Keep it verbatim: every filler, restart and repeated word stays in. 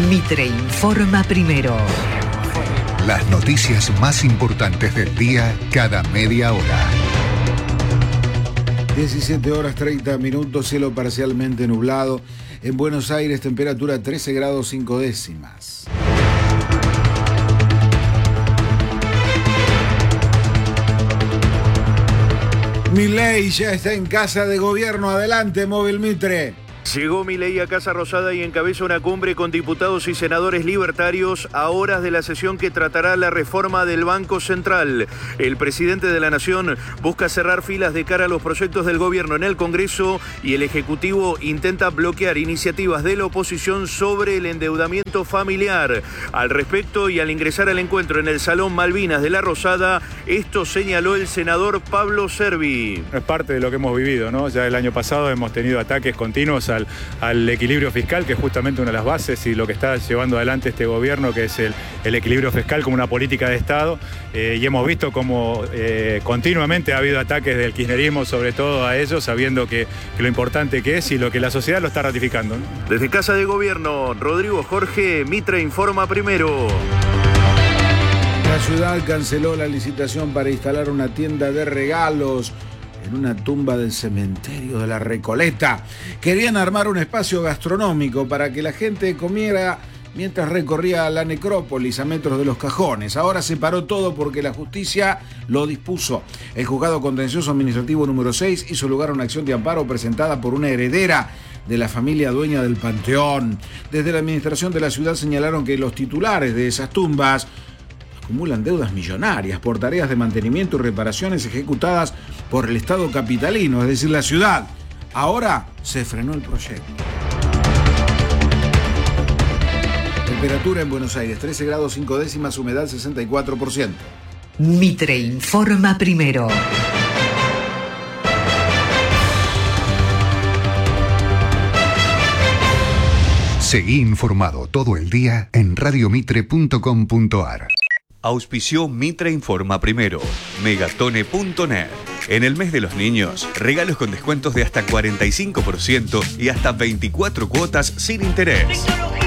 Mitre informa primero. Las noticias más importantes del día cada media hora. diecisiete horas treinta minutos, cielo parcialmente nublado. En Buenos Aires, temperatura trece grados cinco décimas. Milei ya está en casa de gobierno. Adelante, Móvil Mitre. Llegó Milei a Casa Rosada y encabeza una cumbre con diputados y senadores libertarios a horas de la sesión que tratará la reforma del Banco Central. El presidente de la Nación busca cerrar filas de cara a los proyectos del gobierno en el Congreso y el Ejecutivo intenta bloquear iniciativas de la oposición sobre el endeudamiento familiar. Al respecto y al ingresar al encuentro en el Salón Malvinas de la Rosada, esto señaló el senador Pablo Servi. Es parte de lo que hemos vivido, ¿no? Ya el año pasado hemos tenido ataques continuos a Al, al equilibrio fiscal, que es justamente una de las bases y lo que está llevando adelante este gobierno, que es el, el equilibrio fiscal como una política de Estado, eh, y hemos visto como eh, continuamente ha habido ataques del kirchnerismo sobre todo a ellos, sabiendo que, que lo importante que es y lo que la sociedad lo está ratificando, ¿no? Desde Casa de Gobierno, Rodrigo Jorge, Mitre informa primero. La ciudad canceló la licitación para instalar una tienda de regalos en una tumba del cementerio de la Recoleta. Querían armar un espacio gastronómico para que la gente comiera mientras recorría la necrópolis a metros de los cajones. Ahora se paró todo porque la justicia lo dispuso. El juzgado contencioso administrativo número seis hizo lugar a una acción de amparo presentada por una heredera de la familia dueña del panteón. Desde la administración de la ciudad señalaron que los titulares de esas tumbas acumulan deudas millonarias por tareas de mantenimiento y reparaciones ejecutadas por el Estado capitalino, es decir, la ciudad. Ahora se frenó el proyecto. Temperatura en Buenos Aires, trece grados cinco décimas, humedad sesenta y cuatro por ciento. Mitre informa primero. Seguí informado todo el día en radio mitre punto com punto a r. Auspició Mitre Informa Primero, Megatone punto net. En el mes de los niños, regalos con descuentos de hasta cuarenta y cinco por ciento y hasta veinticuatro cuotas sin interés.